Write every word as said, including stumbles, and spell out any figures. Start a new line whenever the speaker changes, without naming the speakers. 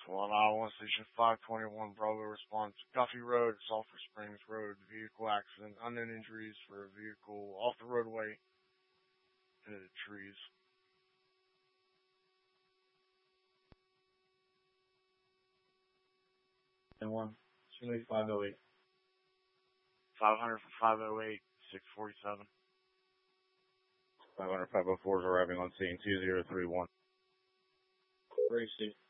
One Iowa Station five twenty-one Bravo response. Guffey Road, Sulphur Springs Road, vehicle accident, unknown injuries for a vehicle off the roadway into the trees.
And one, Chile five oh eight.
five hundred for five oh eight, six forty-seven.
five hundred, five oh four is arriving on scene two zero three one.
Gracie.